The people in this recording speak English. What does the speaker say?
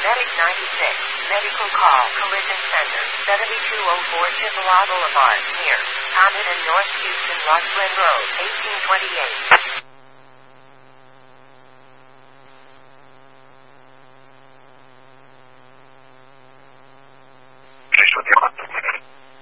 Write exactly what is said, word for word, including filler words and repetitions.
Medic ninety-six, medical call, collision center, seventy-two oh four Chippewa Boulevard, near Condon and North Houston, Rockland Road, eighteen twenty-eight.